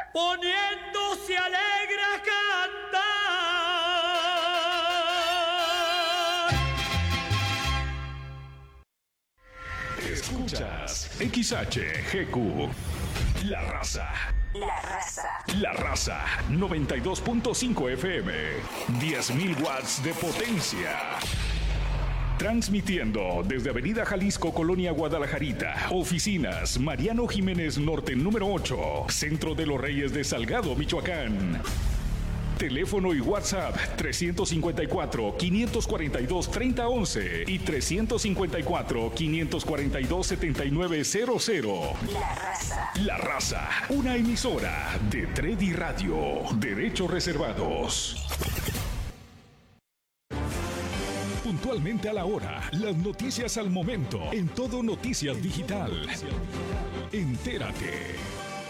poniéndose alegre a cantar. Escuchas XHGQ, La Raza. La Raza. La Raza, 92.5 FM, 10.000 watts de potencia. Transmitiendo desde Avenida Jalisco, Colonia Guadalajarita. Oficinas, Mariano Jiménez Norte, número 8. Centro de los Reyes de Salgado, Michoacán. Teléfono y WhatsApp 354-542-3011 y 354-542-7900. La Raza. La Raza, una emisora de Tredi Radio. Derechos reservados. Puntualmente a la hora, las noticias al momento, en Todo Noticias Digital. Entérate.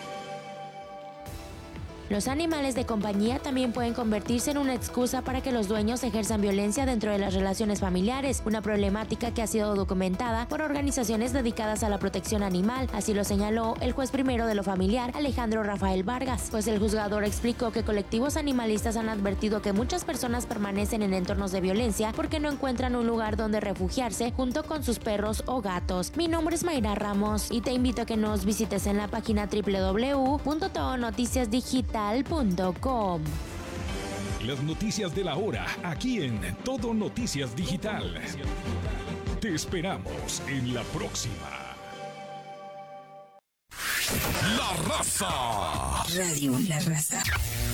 Los animales de compañía también pueden convertirse en una excusa para que los dueños ejerzan violencia dentro de las relaciones familiares, una problemática que ha sido documentada por organizaciones dedicadas a la protección animal. Así lo señaló el juez primero de lo familiar, Alejandro Rafael Vargas, pues el juzgador explicó que colectivos animalistas han advertido que muchas personas permanecen en entornos de violencia porque no encuentran un lugar donde refugiarse junto con sus perros o gatos. Mi nombre es Mayra Ramos y te invito a que nos visites en la página www.todonoticiasdigital.com. Las noticias de la hora, aquí en Todo Noticias Digital. Te esperamos en la próxima. La Raza. Radio La Raza.